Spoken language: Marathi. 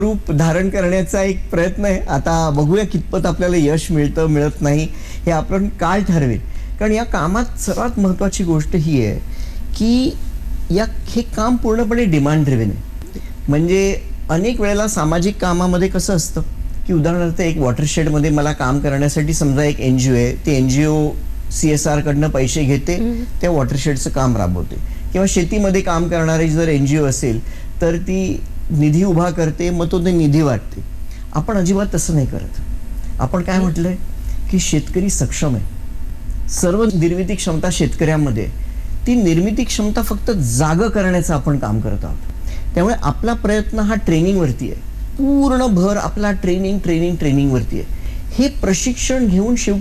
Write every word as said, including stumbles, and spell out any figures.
रूप धारण करण्याचा एक प्रयत्न आहे. आता बघूया कितपत आपल्याला यश मिळतं मिळत नाही हे आपण काळ ठरवेल. कारण या कामात सर्वात महत्त्वाची गोष्ट ही आहे की या हे काम पूर्णपणे डिमांड ड्रिव्हन आहे. म्हणजे अनेक वेळेला सामाजिक कामामध्ये कसं असतं की उदाहरणार्थ एक वॉटरशेडमध्ये मला काम करण्यासाठी समजा एक एन जी ओ आहे, ते एन जी ओ सी एस आरकडनं पैसे घेते, त्या वॉटरशेडचं काम राबवते. किंवा शेतीमध्ये काम करणारी जर एन जी ओ असेल तर ती निधी उभा करते, मग तो ते निधी वाटते. आपण अजिबात तसं नाही करत. आपण काय म्हटलंय की शेतकरी सक्षम आहे. सर्व निर्मिती क्षमता शेतकऱ्यांमध्ये, ती निर्मिती क्षमता फक्त जाग करण्याचं आपण काम करत आहोत. त्यामुळे आपला प्रयत्न हा ट्रेनिंगवरती आहे. पूर्ण भर आपला ट्रेनिंग ट्रेनिंग ट्रेनिंगवरती आहे. हे प्रशिक्षण घेऊन शेवटी